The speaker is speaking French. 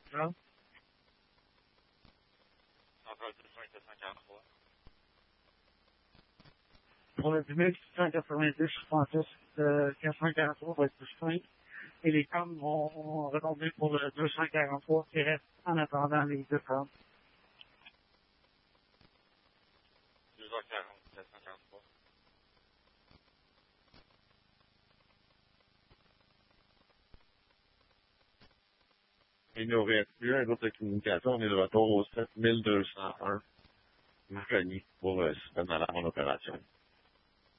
là. Centrale 200 Pour le 1890, je pensais que 443 va être plus simple. Et les commes vont retomber pour le 243 qui reste en attendant les deux commes. 2h40, 443. Il nous reste plus un groupe de communication. On est de retour au 7201 Marconi pour système d'alarme en opération.